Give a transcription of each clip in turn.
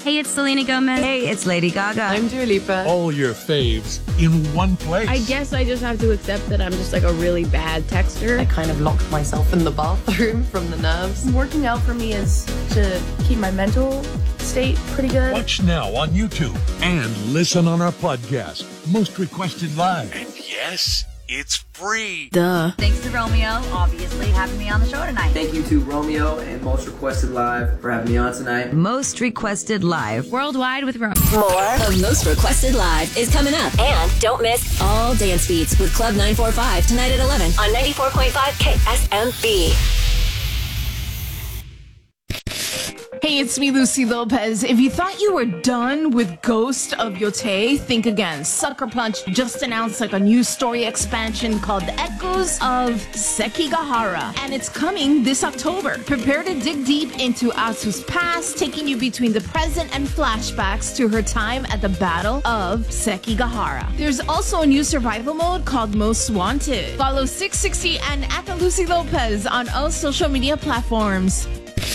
Hey, it's Selena Gomez. Hey, it's Lady Gaga. I'm Dua Lipa. All your faves in one place. I guess I just have to accept that I'm just like a really bad texter. I kind of locked myself in the bathroom from the nerves. Working out for me is to keep my mental state pretty good. Watch now on YouTube and listen on our podcast, Most Requested Live. And yes, it's free. Duh. Thanks to Romeo, obviously, having me on the show tonight. Thank you to Romeo and Most Requested Live for having me on tonight. Most Requested Live. Worldwide with Romeo. More of Most Requested Live is coming up. And don't miss all dance beats with Club 945 tonight at 11 on 94.5 KSMB. Hey, it's me, Lucy Lopez. If you thought you were done with Ghost of Yotei, think again. Sucker Punch just announced like a new story expansion called Echoes of Sekigahara, and it's coming this October. Prepare to dig deep into Atsu's past, taking you between the present and flashbacks to her time at the Battle of Sekigahara. There's also a new survival mode called Most Wanted. Follow 660 and @Lucy Lopez on all social media platforms.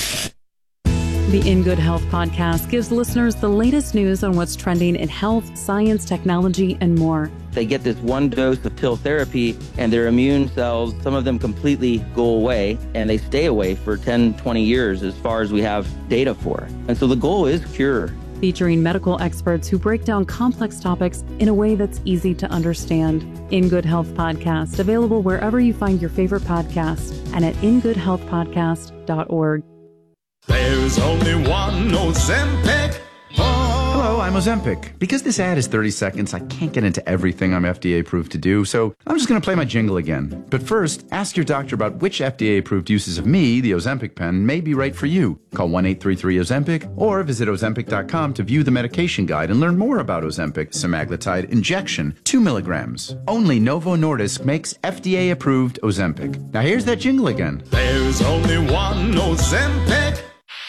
The In Good Health podcast gives listeners the latest news on what's trending in health, science, technology, and more. They get this one dose of pill therapy and their immune cells, some of them completely go away, and they stay away for 10, 20 years as far as we have data for. And so the goal is cure. Featuring medical experts who break down complex topics in a way that's easy to understand. In Good Health podcast, available wherever you find your favorite podcast and at ingoodhealthpodcast.org. There's only one Ozempic. Hello, I'm Ozempic. Because this ad is 30 seconds, I can't get into everything I'm FDA approved to do, so I'm just going to play my jingle again. But first, ask your doctor about which FDA approved uses of me, the Ozempic pen, may be right for you. Call 1-833-OZEMPIC or visit Ozempic.com to view the medication guide and learn more about Ozempic semaglutide injection, 2 milligrams. Only Novo Nordisk makes FDA approved Ozempic. Now here's that jingle again. There's only one Ozempic.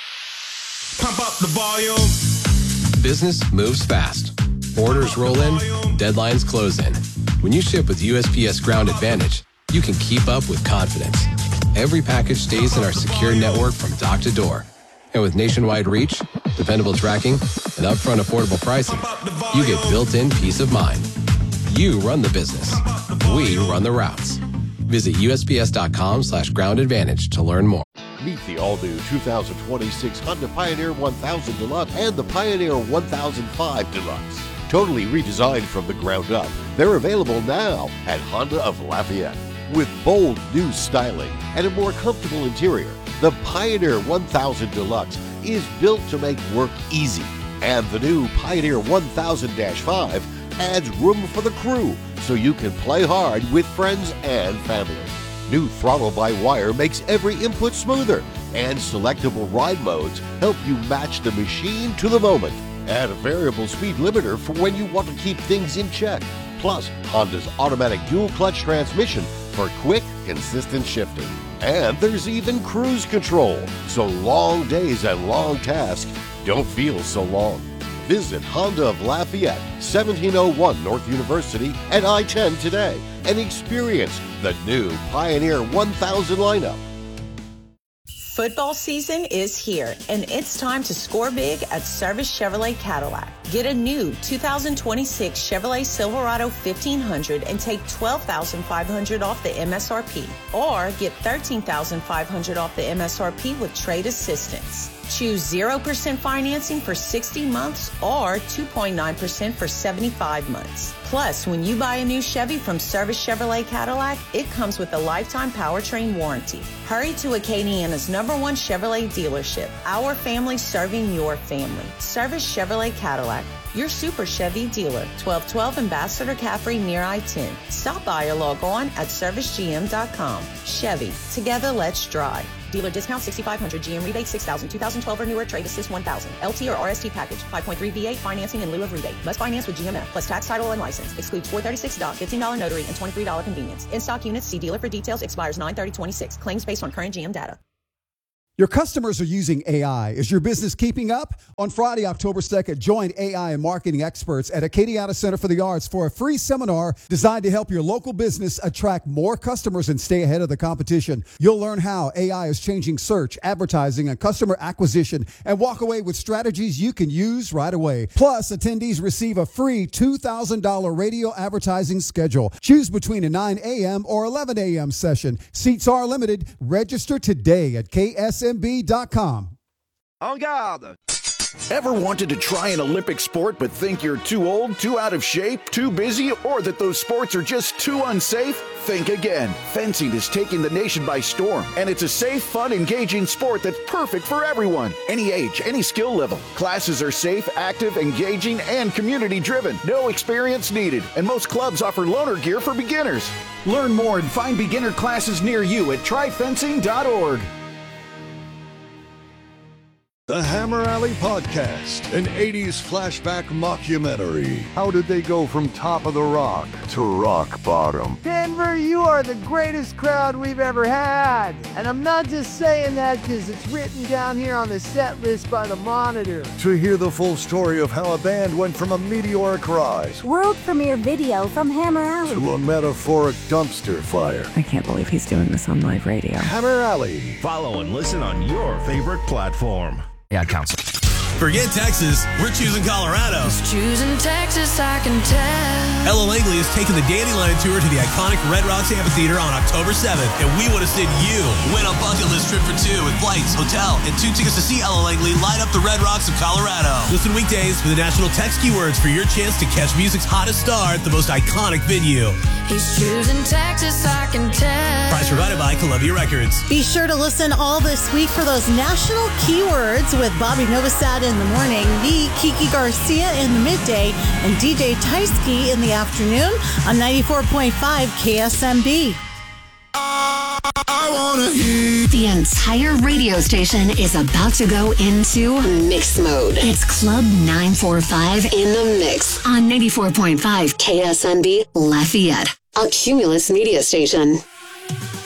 Pump up the volume. Business moves fast. Orders roll in, deadlines close in. When you ship with USPS Ground Advantage, you can keep up with confidence. Every package stays in our secure network from dock to door. And with nationwide reach, dependable tracking, and upfront affordable pricing, you get built-in peace of mind. You run the business. We run the routes. Visit USPS.com/Ground Advantage to learn more. Meet the all-new 2026 Honda Pioneer 1000 Deluxe and the Pioneer 1005 Deluxe. Totally redesigned from the ground up, they're available now at Honda of Lafayette. With bold new styling and a more comfortable interior, the Pioneer 1000 Deluxe is built to make work easy. And the new Pioneer 1000-5 adds room for the crew so you can play hard with friends and family. New throttle-by-wire makes every input smoother, and selectable ride modes help you match the machine to the moment. Add a variable speed limiter for when you want to keep things in check. Plus, Honda's automatic dual-clutch transmission for quick, consistent shifting. And there's even cruise control, so long days and long tasks don't feel so long. Visit Honda of Lafayette, 1701 North University and I-10 today and experience the new Pioneer 1000 lineup. Football season is here, and it's time to score big at Service Chevrolet Cadillac. Get a new 2026 Chevrolet Silverado 1500 and take $12,500 off the MSRP, or get $13,500 off the MSRP with trade assistance. Choose 0% financing for 60 months or 2.9% for 75 months. Plus, when you buy a new Chevy from Service Chevrolet Cadillac, it comes with a lifetime powertrain warranty. Hurry to Acadiana's #1 Chevrolet dealership. Our family serving your family. Service Chevrolet Cadillac, your Super Chevy dealer. 1212 Ambassador Caffrey near I-10. Stop by or log on at servicegm.com. Chevy, together let's drive. Dealer discount $6,500, GM rebate $6,000, 2012 or newer, trade assist $1,000. LT or RST package, 5.3 V8 financing in lieu of rebate. Must finance with GMF plus tax, title, and license. Excludes $436 doc, $15 notary, and $23 convenience. In stock units, see dealer for details. Expires 9/30/26. Claims based on current GM data. Your customers are using AI. Is your business keeping up? On Friday, October 2nd, join AI and marketing experts at Acadiana Center for the Arts for a free seminar designed to help your local business attract more customers and stay ahead of the competition. You'll learn how AI is changing search, advertising, and customer acquisition, and walk away with strategies you can use right away. Plus, attendees receive a free $2,000 radio advertising schedule. Choose between a 9 a.m. or 11 a.m. session. Seats are limited. Register today at KSMB.com. En garde! Ever wanted to try an Olympic sport but think you're too old, too out of shape, too busy, or that those sports are just too unsafe? Think again. Fencing is taking the nation by storm, and it's a safe, fun, engaging sport that's perfect for everyone. Any age, any skill level. Classes are safe, active, engaging, and community-driven. No experience needed, and most clubs offer loaner gear for beginners. Learn more and find beginner classes near you at tryfencing.org. The Hammer Alley Podcast, an 80s flashback mockumentary. How did they go from top of the rock to rock bottom? Denver, you are the greatest crowd we've ever had. And I'm not just saying that because it's written down here on the set list by the Monitor. To hear the full story of how a band went from a meteoric rise, world premiere video from Hammer Alley, to a metaphoric dumpster fire. I can't believe he's doing this on live radio. Hammer Alley. Follow and listen on your favorite platform. Ad Council. Forget Texas, we're choosing Colorado. He's choosing Texas, I can tell. Ella Langley is taking the Dandelion Tour to the iconic Red Rocks Amphitheater on October 7th, and we want to send you win a bucket list trip for two with flights, hotel, and 2 tickets to see Ella Langley light up the Red Rocks of Colorado. Listen weekdays for the national text keywords for your chance to catch music's hottest star at the most iconic venue. He's choosing Texas, I can tell. Prize provided by Columbia Records. Be sure to listen all this week for those national keywords with Bobby Novosad in the morning, me, Kiki Garcia in the midday, and DJ Tysky in the afternoon on 94.5 KSMB. I wanna hear. The entire radio station is about to go into mix mode. It's Club 945 in the mix on 94.5 KSMB Lafayette, a Cumulus media station.